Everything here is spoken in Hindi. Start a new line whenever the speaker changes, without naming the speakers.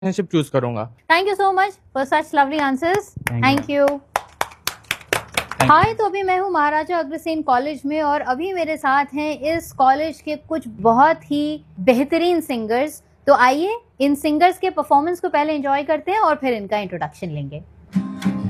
रिलेशनशिप चूज करूंगा।
Thank you so much for such lovely answers. Thank you. हाय, तो अभी मैं हूँ महाराजा अग्रसेन कॉलेज में और अभी मेरे साथ हैं इस कॉलेज के कुछ बहुत ही बेहतरीन सिंगर्स। तो आइए इन सिंगर्स के परफॉर्मेंस को पहले एंजॉय करते हैं और फिर इनका इंट्रोडक्शन लेंगे।